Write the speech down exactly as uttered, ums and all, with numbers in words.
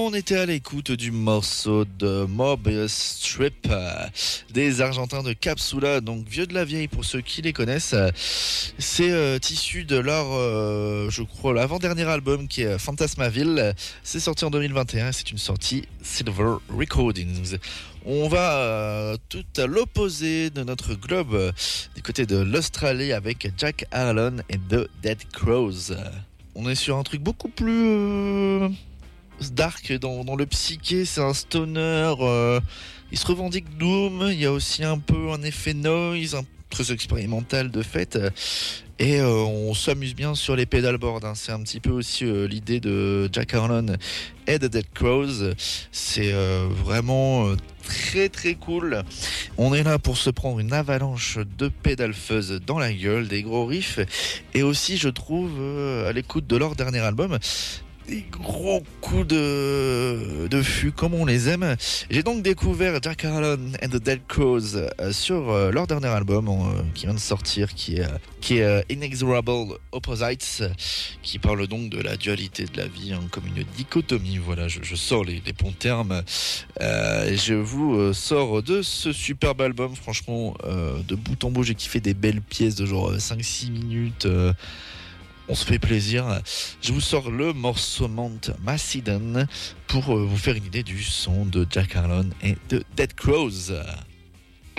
On était à l'écoute du morceau de Mobius Strip euh, des Argentins de Capsula, donc Vieux de la Vieille pour ceux qui les connaissent. C'est euh, issu de leur, euh, je crois, l'avant-dernier album qui est Fantasmaville. C'est sorti en deux mille vingt et un, c'est une sortie Silver Recordings. On va euh, tout à l'opposé de notre globe, euh, du côté de l'Australie avec Jack Harlan et The Dead Crows. On est sur un truc beaucoup plus euh, dark dans, dans le psyché, c'est un stoner, euh, il se revendique doom, il y a aussi un peu un effet noise, un très expérimental de fait, et euh, on s'amuse bien sur les pédalboards, hein. C'est un petit peu aussi euh, l'idée de Jack Harlan et The Dead Crows, c'est euh, vraiment euh, très très cool. On est là pour se prendre une avalanche de pédale fuzz dans la gueule, des gros riffs, et aussi je trouve euh, à l'écoute de leur dernier album des gros coups de, de fût comme on les aime. J'ai donc découvert Jack Harlan and the Dead Crows euh, sur euh, leur dernier album euh, qui vient de sortir, qui est, euh, qui est euh, Inexorable Opposites, qui parle donc de la dualité de la vie, hein, comme une dichotomie. Voilà, je, je sors les, les bons termes. Euh, je vous euh, sors de ce superbe album, franchement, euh, de bout en bout, j'ai kiffé des belles pièces de genre cinq six minutes. Euh, On se fait plaisir. Je vous sors le morceau Mount Macedon pour vous faire une idée du son de Jack Harlan et de Dead Crows.